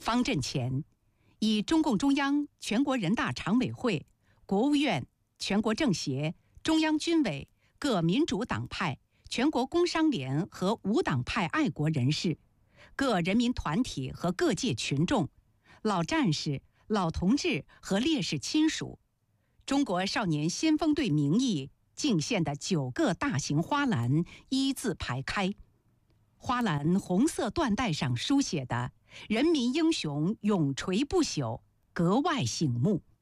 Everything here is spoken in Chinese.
方阵前，以中共中央、全国人大常委会、国务院、全国政协、中央军委、各民主党派、全国工商联和无党派爱国人士、各人民团体和各界群众、老战士、老同志和烈士亲属，中国少年先锋队名义敬献的9个大型花篮一字排开，花篮红色缎带上书写的"人民英雄永垂不朽"格外醒目。